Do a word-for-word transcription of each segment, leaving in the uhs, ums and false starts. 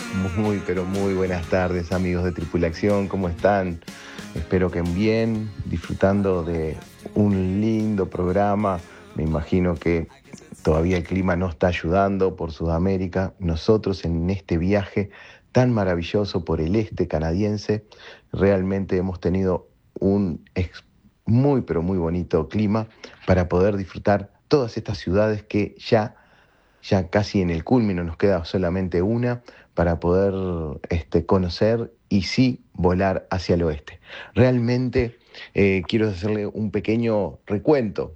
Muy, pero muy buenas tardes, amigos de Tripulación, ¿cómo están? Espero que bien, disfrutando de un lindo programa. Me imagino que todavía el clima no está ayudando por Sudamérica. Nosotros en este viaje tan maravilloso por el este canadiense, realmente hemos tenido un ex- muy, pero muy bonito clima para poder disfrutar todas estas ciudades que ya ya casi en el culmino, nos queda solamente una para poder este, conocer y sí volar hacia el oeste. Realmente eh, quiero hacerle un pequeño recuento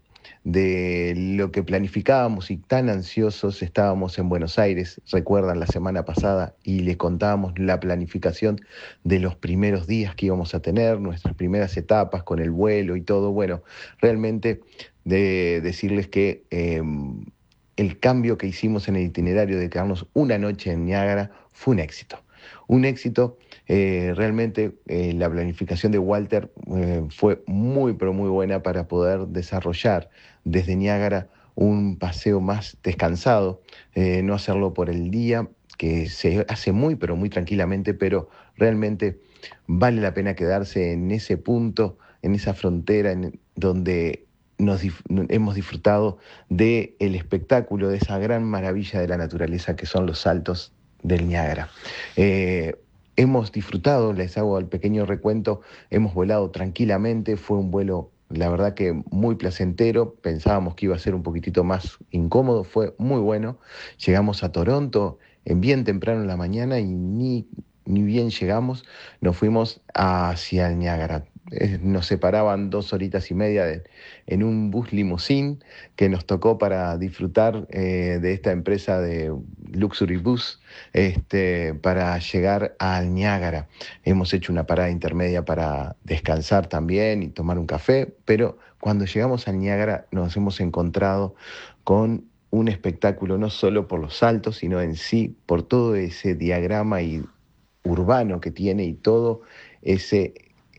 de lo que planificábamos y tan ansiosos estábamos en Buenos Aires, recuerdan la semana pasada, y les contábamos la planificación de los primeros días que íbamos a tener, nuestras primeras etapas con el vuelo y todo. Bueno, realmente de decirles que eh, el cambio que hicimos en el itinerario de quedarnos una noche en Niágara fue un éxito. Un éxito, eh, realmente eh, la planificación de Walter eh, fue muy, pero muy buena para poder desarrollar desde Niágara un paseo más descansado, eh, no hacerlo por el día, que se hace muy, pero muy tranquilamente, pero realmente vale la pena quedarse en ese punto, en esa frontera en donde nos dif- hemos disfrutado del espectáculo, de esa gran maravilla de la naturaleza que son los saltos del Niágara. Eh, hemos disfrutado, les hago el pequeño recuento, hemos volado tranquilamente, fue un vuelo, la verdad que muy placentero, pensábamos que iba a ser un poquitito más incómodo, fue muy bueno. Llegamos a Toronto en bien temprano en la mañana y ni, ni bien llegamos, nos fuimos hacia el Niágara. Eh, Nos separaban dos horitas y media de- en un bus limusín que nos tocó para disfrutar eh, de esta empresa de Luxury Bus, este, para llegar al Niágara. Hemos hecho una parada intermedia para descansar también y tomar un café, pero cuando llegamos al Niágara nos hemos encontrado con un espectáculo no solo por los saltos, sino en sí por todo ese diagrama y urbano que tiene y todo ese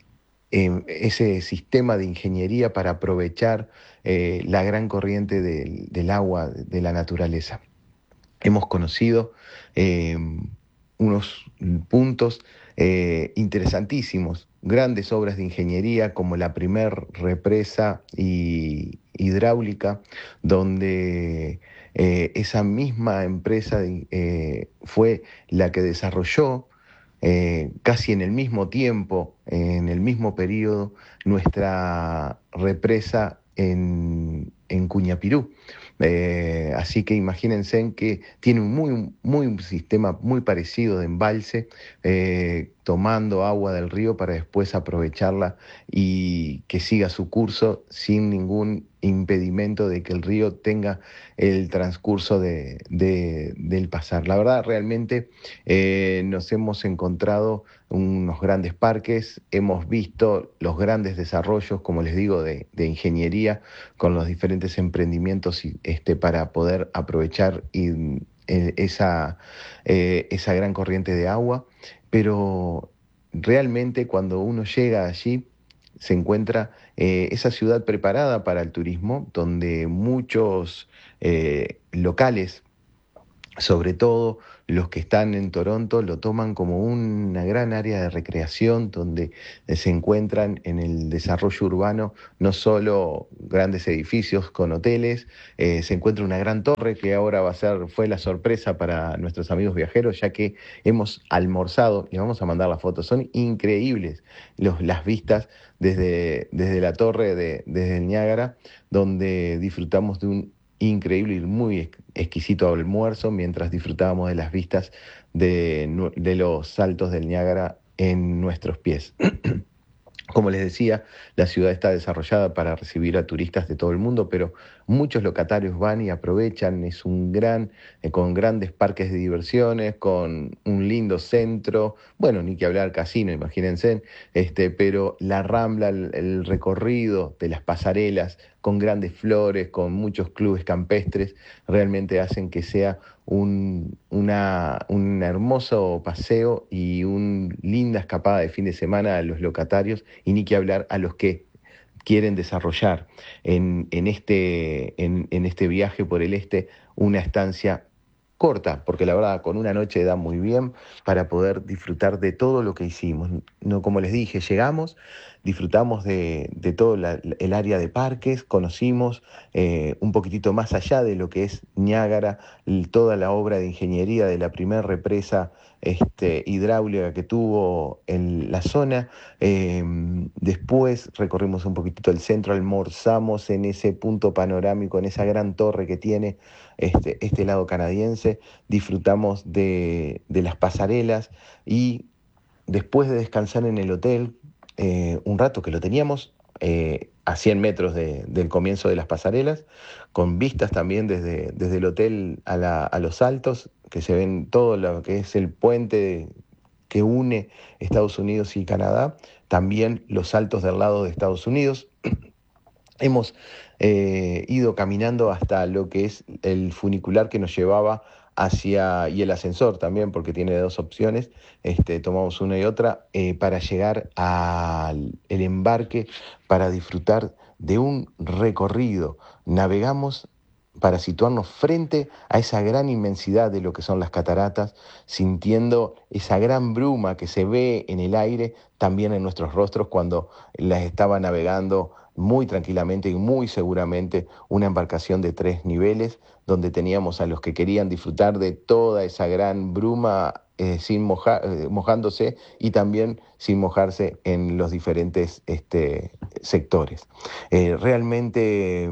eh, ese sistema de ingeniería para aprovechar eh, la gran corriente del, del agua, de la naturaleza. Hemos conocido eh, unos puntos eh, interesantísimos, grandes obras de ingeniería como la primer represa y, hidráulica, donde eh, esa misma empresa de, eh, fue la que desarrolló eh, casi en el mismo tiempo, en el mismo periodo, nuestra represa en, en Cuñapirú. Eh, así que imagínense en que tiene un muy, muy, un sistema muy parecido de embalse, eh, tomando agua del río para después aprovecharla y que siga su curso sin ningún impedimento de que el río tenga el transcurso de, de- del pasar. La verdad, realmente eh, nos hemos encontrado unos grandes parques, hemos visto los grandes desarrollos, como les digo, de, de ingeniería con los diferentes emprendimientos y, este, para poder aprovechar y, eh, esa, eh, esa gran corriente de agua, pero realmente cuando uno llega allí se encuentra eh, esa ciudad preparada para el turismo, donde muchos eh, locales, sobre todo los que están en Toronto, lo toman como una gran área de recreación donde eh, se encuentran en el desarrollo urbano no solo grandes edificios con hoteles, eh, se encuentra una gran torre que ahora va a ser, fue la sorpresa para nuestros amigos viajeros, ya que hemos almorzado, les vamos a mandar las fotos, son increíbles los, las vistas desde, desde la torre, de, desde el Niágara, donde disfrutamos de un increíble y muy exquisito almuerzo mientras disfrutábamos de las vistas de, de los saltos del Niágara en nuestros pies. Como les decía, la ciudad está desarrollada para recibir a turistas de todo el mundo, pero muchos locatarios van y aprovechan. Es un gran, eh, con grandes parques de diversiones, con un lindo centro, bueno, ni que hablar casino, imagínense, este, pero la rambla, el, el recorrido de las pasarelas, con grandes flores, con muchos clubes campestres, realmente hacen que sea un, una, un hermoso paseo y una linda escapada de fin de semana a los locatarios y ni que hablar a los que quieren desarrollar en, en, este, en, en este viaje por el este una estancia corta, porque la verdad con una noche da muy bien para poder disfrutar de todo lo que hicimos. No, como les dije, llegamos, disfrutamos de, de todo la, el área de parques, conocimos eh, un poquitito más allá de lo que es Niágara, toda la obra de ingeniería de la primera represa este, hidráulica que tuvo en la zona. Eh, después recorrimos un poquitito el centro, almorzamos en ese punto panorámico, en esa gran torre que tiene este, este lado canadiense, disfrutamos de, de las pasarelas y después de descansar en el hotel eh, un rato que lo teníamos eh, a cien metros de, del comienzo de las pasarelas, con vistas también desde, desde el hotel a, la, a los altos, que se ven todo lo que es el puente que une Estados Unidos y Canadá, también los altos del lado de Estados Unidos. Hemos eh, ido caminando hasta lo que es el funicular que nos llevaba hacia, y el ascensor también, porque tiene dos opciones, este, tomamos una y otra, eh, para llegar al el embarque, para disfrutar de un recorrido. Navegamos para situarnos frente a esa gran inmensidad de lo que son las cataratas, sintiendo esa gran bruma que se ve en el aire, también en nuestros rostros cuando las estaba navegando muy tranquilamente y muy seguramente una embarcación de tres niveles, donde teníamos a los que querían disfrutar de toda esa gran bruma eh, sin moja, eh, mojándose y también sin mojarse en los diferentes este, sectores. Eh, realmente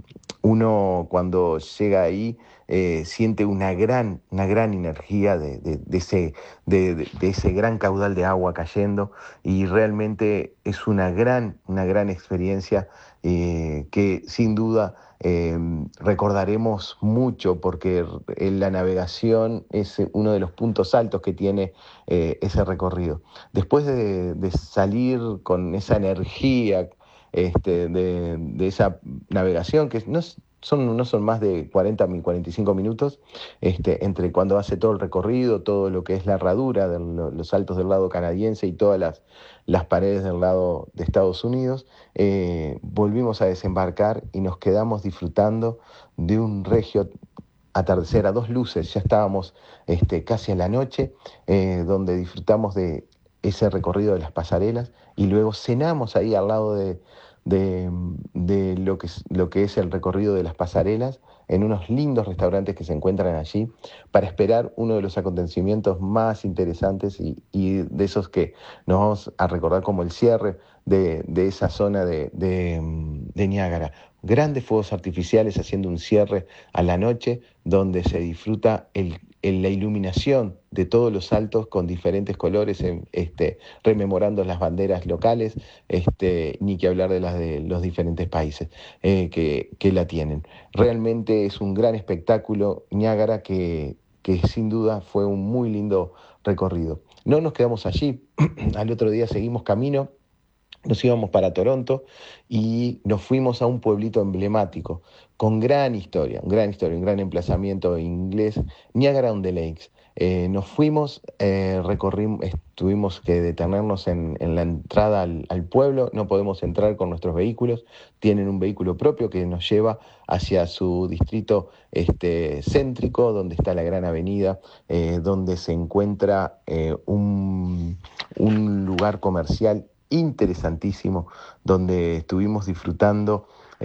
uno cuando llega ahí eh, siente una gran, una gran energía de, de, de, ese, de, de, de ese gran caudal de agua cayendo, y realmente es una gran, una gran experiencia eh, que sin duda eh, recordaremos mucho, porque la navegación es uno de los puntos altos que tiene eh, ese recorrido. Después de, de salir con esa energía este, de, de esa navegación, que no es, Son, no son más de cuarenta, cuarenta y cinco minutos, este, entre cuando hace todo el recorrido, todo lo que es la herradura de los altos del lado canadiense y todas las, las paredes del lado de Estados Unidos. Eh, volvimos a desembarcar y nos quedamos disfrutando de un regio atardecer a dos luces. Ya estábamos este, casi en la noche, eh, donde disfrutamos de ese recorrido de las pasarelas y luego cenamos ahí al lado de de, de lo, que es, lo que es el recorrido de las pasarelas, en unos lindos restaurantes que se encuentran allí, para esperar uno de los acontecimientos más interesantes y, y de esos que nos vamos a recordar como el cierre de, de esa zona de, de, de Niágara. Grandes fuegos artificiales haciendo un cierre a la noche, donde se disfruta el en la iluminación de todos los altos con diferentes colores, este, rememorando las banderas locales, este, ni que hablar de las de los diferentes países eh, que, que la tienen. Realmente es un gran espectáculo Niágara que, que sin duda fue un muy lindo recorrido. No nos quedamos allí, al otro día seguimos camino. Nos íbamos para Toronto y nos fuimos a un pueblito emblemático con gran historia, un gran historia, un gran emplazamiento inglés, Niagara-on-the-Lakes. Eh, nos fuimos, eh, recorrimos, tuvimos que detenernos en, en la entrada al, al pueblo. No podemos entrar con nuestros vehículos, tienen un vehículo propio que nos lleva hacia su distrito este, céntrico, donde está la gran avenida, eh, donde se encuentra eh, un, un lugar comercial interesantísimo, donde estuvimos disfrutando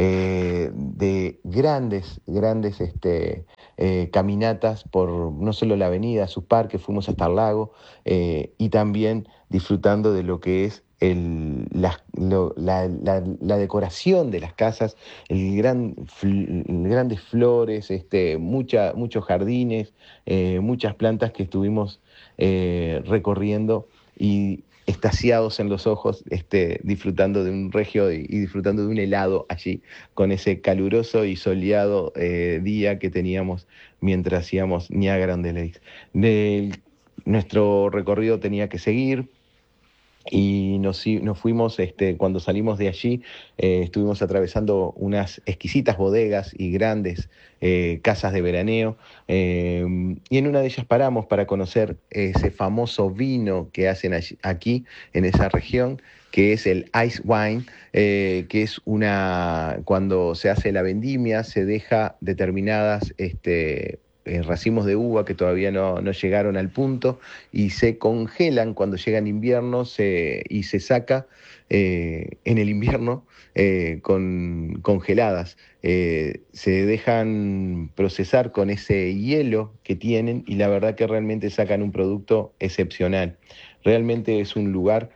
eh, de grandes, grandes este, eh, caminatas por no solo la avenida, sus parques, fuimos hasta el lago, eh, y también disfrutando de lo que es el, la, lo, la, la, la decoración de las casas, el gran, fl, grandes flores, este, mucha, muchos jardines, eh, muchas plantas que estuvimos eh, recorriendo y extasiados en los ojos, este, disfrutando de un regio y, y disfrutando de un helado allí, con ese caluroso y soleado eh, día que teníamos mientras hacíamos Niagara-on-the-Lakes. Del, nuestro recorrido tenía que seguir, y nos, nos fuimos, este, cuando salimos de allí, eh, estuvimos atravesando unas exquisitas bodegas y grandes eh, casas de veraneo, eh, y en una de ellas paramos para conocer ese famoso vino que hacen allí, aquí, en esa región, que es el ice wine, eh, que es una, cuando se hace la vendimia, se deja determinadas Este, eh, racimos de uva que todavía no, no llegaron al punto y se congelan cuando llega el invierno se, y se saca eh, en el invierno eh, con, congeladas. Eh, se dejan procesar con ese hielo que tienen y la verdad que realmente sacan un producto excepcional. Realmente es un lugar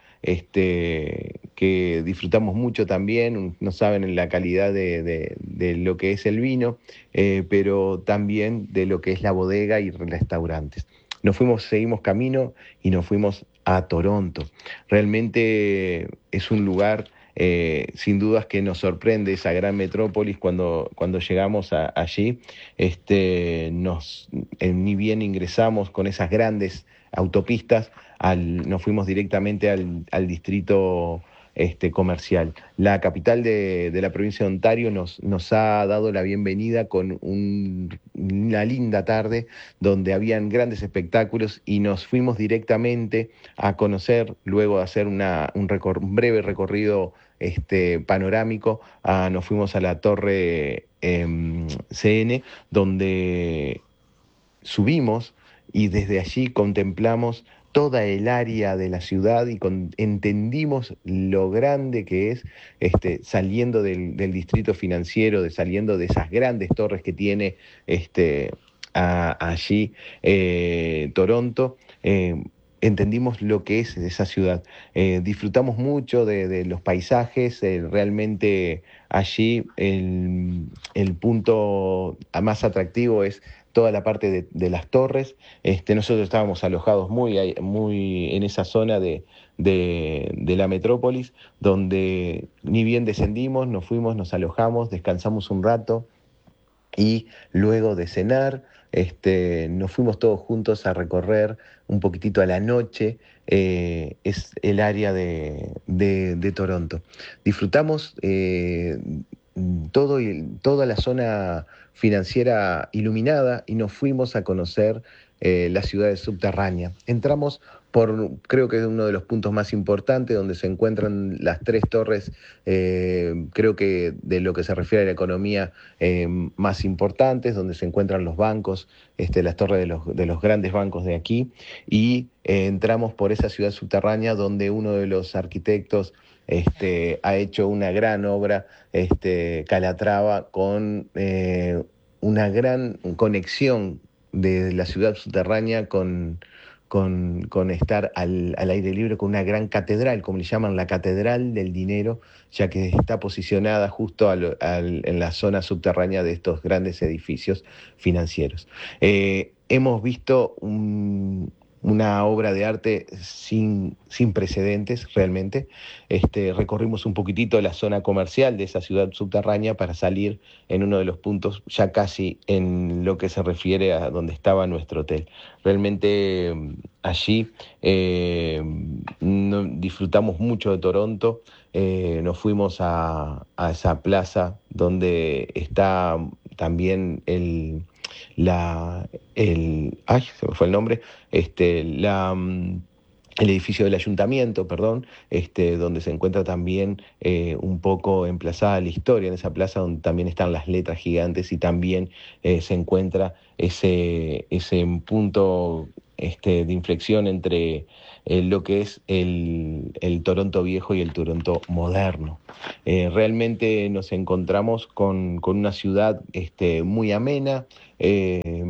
este, que disfrutamos mucho también, no saben la calidad de, de- de lo que es el vino, eh, pero también de lo que es la bodega y restaurantes. Nos fuimos, seguimos camino y nos fuimos a Toronto. Realmente es un lugar, eh, sin dudas, que nos sorprende esa gran metrópolis cuando, cuando llegamos a- allí. Este, nos, eh, ni bien ingresamos con esas grandes autopistas, al- nos fuimos directamente al, al distrito este, comercial. La capital de, de la provincia de Ontario nos, nos ha dado la bienvenida con un- una linda tarde donde habían grandes espectáculos y nos fuimos directamente a conocer, luego de hacer una, un, recor- un breve recorrido este, panorámico, ah, nos fuimos a la torre em, C N, donde subimos y desde allí contemplamos toda el área de la ciudad y con- entendimos lo grande que es este, saliendo del, del distrito financiero, de, saliendo de esas grandes torres que tiene este, a- allí eh, Toronto. eh, Entendimos lo que es esa ciudad. Eh, disfrutamos mucho de, de los paisajes, eh, realmente allí el, el punto más atractivo es toda la parte de, de las torres. Este, nosotros estábamos alojados muy, ahí- muy en esa zona de, de- de la metrópolis, donde ni bien descendimos, nos fuimos, nos alojamos, descansamos un rato y luego de cenar, este, nos fuimos todos juntos a recorrer un poquitito a la noche, eh, es el área de, de- de Toronto. Disfrutamos eh, todo el- toda la zona financiera iluminada y nos fuimos a conocer eh, la ciudad subterránea. Entramos por, creo que es uno de los puntos más importantes, donde se encuentran las tres torres, eh, creo que de lo que se refiere a la economía, eh, más importantes, donde se encuentran los bancos, este, las torres de los, de los grandes bancos de aquí, y eh, entramos por esa ciudad subterránea donde uno de los arquitectos este, ha hecho una gran obra, este, Calatrava, con eh, una gran conexión de la ciudad subterránea con, con, con estar al, al aire libre, con una gran catedral, como le llaman, la Catedral del Dinero, ya que está posicionada justo al- al- en la zona subterránea de estos grandes edificios financieros. Eh, hemos visto un- una obra de arte sin, sin precedentes realmente. Este, recorrimos un poquitito la zona comercial de esa ciudad subterránea para salir en uno de los puntos ya casi en lo que se refiere a donde estaba nuestro hotel. Realmente mm, allí eh, no- disfrutamos mucho de Toronto. Eh, nos fuimos a, a esa plaza donde está también el, la, el, ay, se me fue el nombre, este, la, mm, el edificio del ayuntamiento, perdón, este, donde se encuentra también eh, un poco emplazada la historia, en esa plaza donde también están las letras gigantes y también eh, se encuentra ese, ese punto este, de inflexión entre eh, lo que es el, el Toronto viejo y el Toronto moderno. Eh, realmente nos encontramos con, con una ciudad este, muy amena, eh,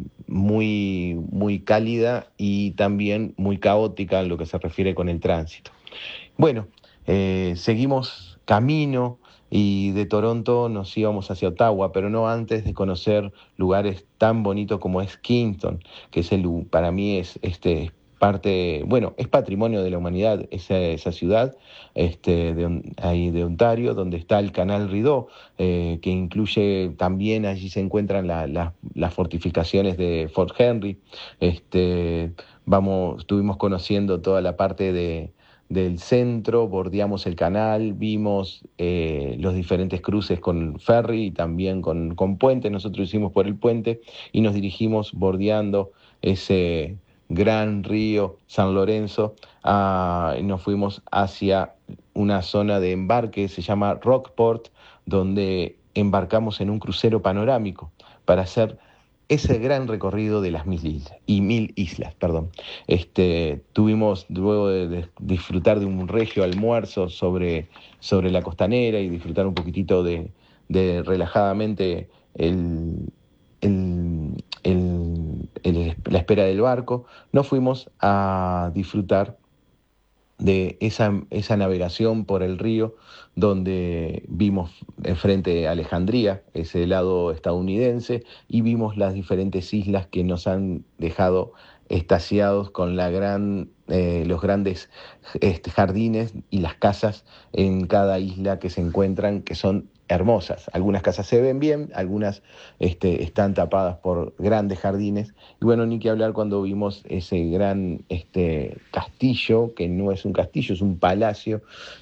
muy, muy cálida y también muy caótica en lo que se refiere con el tránsito. Bueno, eh, seguimos camino y de Toronto nos íbamos hacia Ottawa, pero no antes de conocer lugares tan bonitos como es Kingston, que es el, para mí es este, parte, bueno, es patrimonio de la humanidad esa, esa ciudad este, de, ahí de Ontario, donde está el canal Rideau, eh, que incluye también, allí se encuentran la- la- las fortificaciones de Fort Henry. Este, vamos, estuvimos conociendo toda la parte de del centro, bordeamos el canal, vimos eh, los diferentes cruces con ferry y también con, con puente. Nosotros hicimos por el puente y nos dirigimos bordeando ese gran río San Lorenzo. Ah, y nos fuimos hacia una zona de embarque, se llama Rockport, donde embarcamos en un crucero panorámico para hacer ese gran recorrido de las mil islas, y mil islas, perdón. Este, tuvimos, luego de, de disfrutar de un regio almuerzo sobre, sobre la costanera y disfrutar un poquitito de, de relajadamente el, el, el, el, la espera del barco, nos fuimos a disfrutar de esa, esa navegación por el río, donde vimos enfrente Alejandría, ese lado estadounidense, y vimos las diferentes islas que nos han dejado extasiados con la gran, eh, los grandes este, jardines y las casas en cada isla que se encuentran, que son hermosas. Algunas casas se ven bien, algunas este, están tapadas por grandes jardines. Y bueno, ni que hablar cuando vimos ese gran este, castillo, que no es un castillo, es un palacio,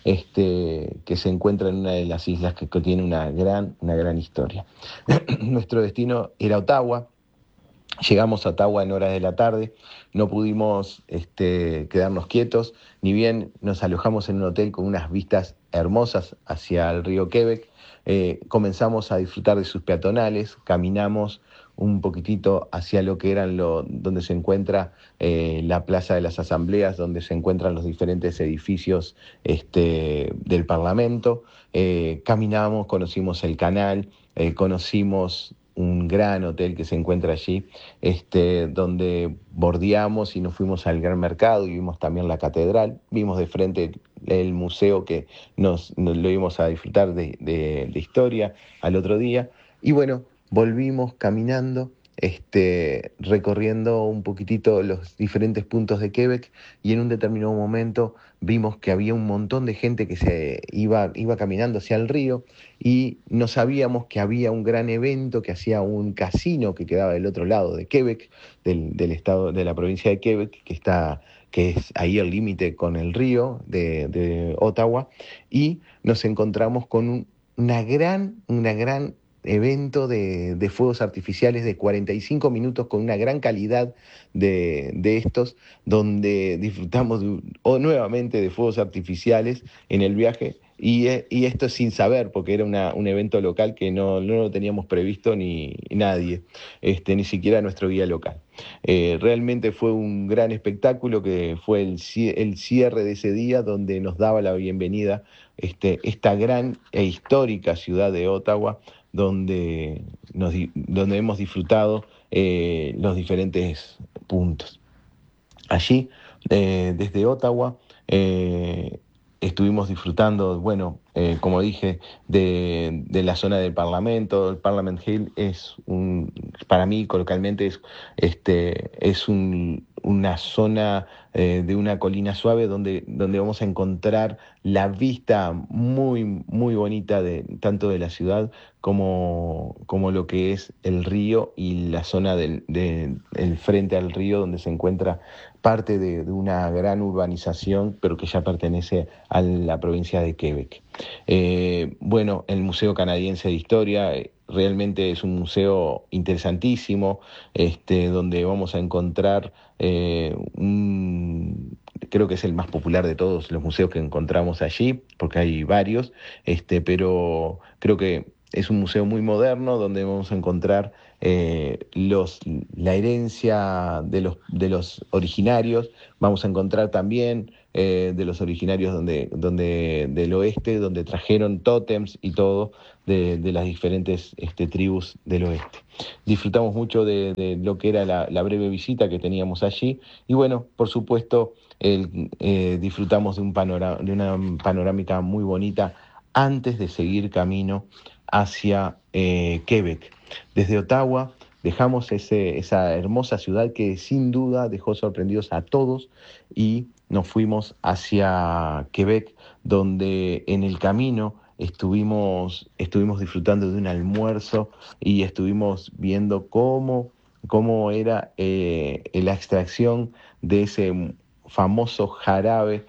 este, que se encuentra en una de las islas que, que tiene una gran, una gran historia. Nuestro destino era Ottawa. Llegamos a Ottawa en horas de la tarde, no pudimos este, quedarnos quietos, ni bien nos alojamos en un hotel con unas vistas hermosas hacia el río Quebec. Eh, comenzamos a disfrutar de sus peatonales, caminamos un poquitito hacia lo que eran lo, donde se encuentra eh, la Plaza de las Asambleas, donde se encuentran los diferentes edificios este, del Parlamento. Eh, caminamos, conocimos el canal, eh, conocimos un gran hotel que se encuentra allí, este, donde bordeamos y nos fuimos al gran mercado y vimos también la catedral, vimos de frente el museo que nos, nos lo íbamos a disfrutar de, de, de historia al otro día, y bueno, volvimos caminando, este, recorriendo un poquitito los diferentes puntos de Quebec, y en un determinado momento vimos que había un montón de gente que se iba, iba caminando hacia el río, y no sabíamos que había un gran evento que hacía un casino que quedaba del otro lado de Quebec, del, del estado, de la provincia de Quebec, que está, que es ahí el límite con el río de, de Ottawa, y nos encontramos con un, una gran, una gran evento de, de fuegos artificiales de cuarenta y cinco minutos con una gran calidad de, de estos, donde disfrutamos de, o nuevamente de fuegos artificiales en el viaje. Y, y esto sin saber, porque era una, un evento local que no, no lo teníamos previsto ni nadie, este, ni siquiera nuestro guía local. Eh, realmente fue un gran espectáculo que fue el, el cierre de ese día, donde nos daba la bienvenida este, esta gran e histórica ciudad de Ottawa, donde, nos, donde hemos disfrutado eh, los diferentes puntos. Allí, eh, desde Ottawa, eh, estuvimos disfrutando, bueno, eh, como dije, de, de la zona del Parlamento. El Parliament Hill es, un, para mí, coloquialmente, es, este, es un, una zona eh, de una colina suave donde, donde vamos a encontrar la vista muy, muy bonita de, tanto de la ciudad como, como lo que es el río y la zona del, de, el frente al río, donde se encuentra parte de, de una gran urbanización, pero que ya pertenece a la provincia de Quebec. Eh, bueno, el Museo Canadiense de Historia eh, realmente es un museo interesantísimo, este, donde vamos a encontrar eh, un, creo que es el más popular de todos los museos que encontramos allí, porque hay varios, este, pero creo que es un museo muy moderno donde vamos a encontrar eh, los, la herencia de los, de los originarios. Vamos a encontrar también eh, de los originarios donde, donde, del oeste, donde trajeron tótems y todo de, de las diferentes este, tribus del oeste. Disfrutamos mucho de, de lo que era la, la breve visita que teníamos allí, y bueno, por supuesto, el, eh, disfrutamos de, un panorama, de una panorámica muy bonita antes de seguir camino hacia eh, Quebec. Desde Ottawa dejamos ese, esa hermosa ciudad que sin duda dejó sorprendidos a todos, y nos fuimos hacia Quebec, donde en el camino estuvimos, estuvimos disfrutando de un almuerzo y estuvimos viendo cómo, cómo era eh, la extracción de ese famoso jarabe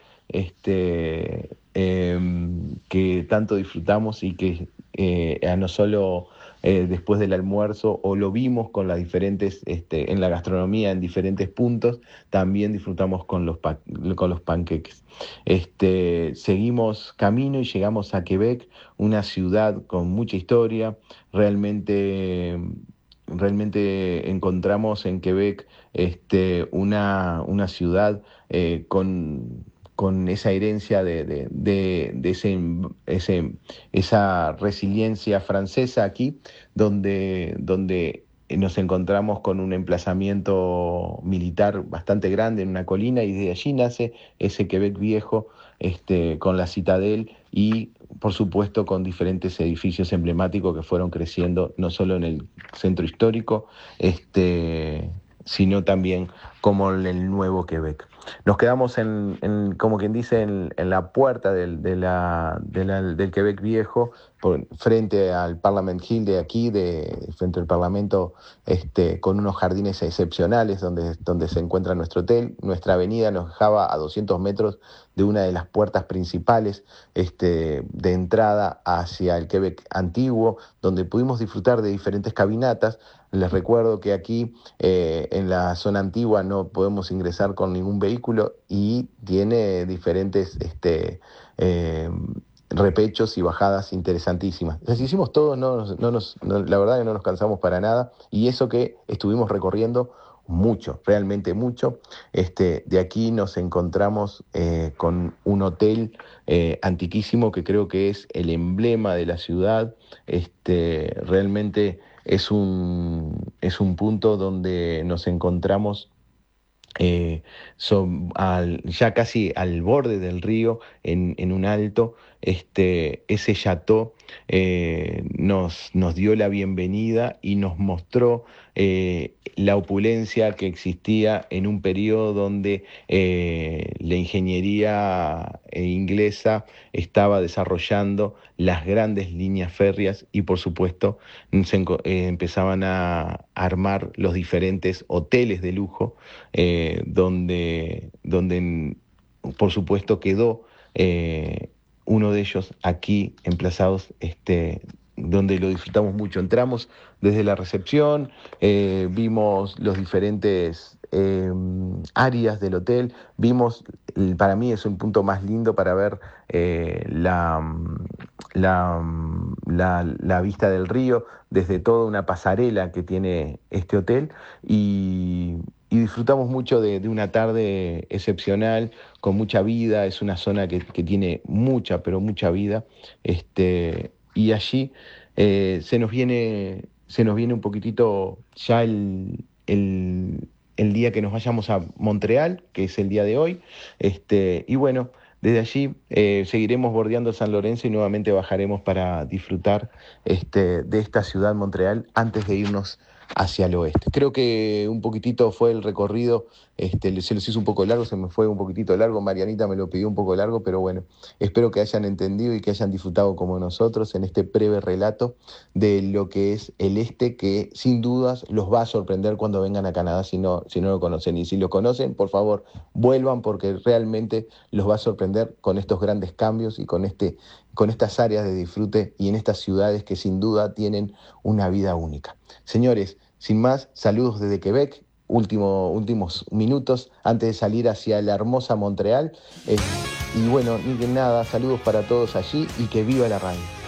este, eh, que tanto disfrutamos, y que eh, no solo eh, después del almuerzo, o lo vimos con las diferentes, este, en la gastronomía en diferentes puntos, también disfrutamos con los, pa- con los panqueques. Este, seguimos camino y llegamos a Quebec, una ciudad con mucha historia, realmente realmente encontramos en Quebec este, una, una ciudad eh, con, con esa herencia de, de, de, de ese, ese, esa resiliencia francesa aquí, donde, donde nos encontramos con un emplazamiento militar bastante grande en una colina, y de allí nace ese Quebec viejo, este, con la Citadel y, por supuesto, con diferentes edificios emblemáticos que fueron creciendo no solo en el centro histórico, este, sino también como en el nuevo Quebec. Nos quedamos en, en como quien dice, en, en la puerta del, de la, de la, del Quebec viejo, por, frente al Parliament Hill de aquí, de, frente al Parlamento, este, con unos jardines excepcionales donde, donde se encuentra nuestro hotel. Nuestra avenida nos dejaba a doscientos metros de una de las puertas principales este, de entrada hacia el Quebec antiguo, donde pudimos disfrutar de diferentes caminatas. Les recuerdo que aquí eh, en la zona antigua no podemos ingresar con ningún vehículo y tiene diferentes este, eh, repechos y bajadas interesantísimas. Las hicimos todos, no, nos- no nos, no- la verdad que no nos cansamos para nada, y eso que estuvimos recorriendo mucho, realmente mucho. Este, de aquí nos encontramos eh, con un hotel eh, antiquísimo que creo que es el emblema de la ciudad. Este, realmente es un, es un punto donde nos encontramos eh, son al- ya casi al borde del río, en, en un alto. Este, ese chateau eh, nos, nos dio la bienvenida y nos mostró eh, la opulencia que existía en un periodo donde eh, la ingeniería eh, inglesa estaba desarrollando las grandes líneas férreas, y por supuesto se enco- eh, empezaban a armar los diferentes hoteles de lujo, eh, donde, donde por supuesto quedó eh, uno de ellos aquí emplazados, este, donde lo disfrutamos mucho. Entramos desde la recepción, eh, vimos los diferentes eh, áreas del hotel, vimos, para mí es un punto más lindo para ver eh, la, la, la, la vista del río desde toda una pasarela que tiene este hotel, y, y disfrutamos mucho de, de una tarde excepcional, con mucha vida. Es una zona que, que tiene mucha, pero mucha vida. Este, y allí eh, se nos viene, se nos viene un poquitito ya el, el, el día que nos vayamos a Montreal, que es el día de hoy. Este, y bueno, desde allí eh, seguiremos bordeando San Lorenzo y nuevamente bajaremos para disfrutar este, de esta ciudad, Montreal, antes de irnos hacia el oeste. Creo que un poquitito fue el recorrido, este, se los hizo un poco largo, se me fue un poquitito largo, Marianita me lo pidió un poco largo, pero bueno, espero que hayan entendido y que hayan disfrutado como nosotros en este breve relato de lo que es el este, que sin dudas los va a sorprender cuando vengan a Canadá si no, si no lo conocen. Y si lo conocen, por favor, vuelvan, porque realmente los va a sorprender con estos grandes cambios y con, este, con estas áreas de disfrute y en estas ciudades que sin duda tienen una vida única. Señores, sin más, saludos desde Quebec, último, últimos minutos antes de salir hacia la hermosa Montreal. Eh, y bueno, ni que nada, saludos para todos allí y que viva la radio.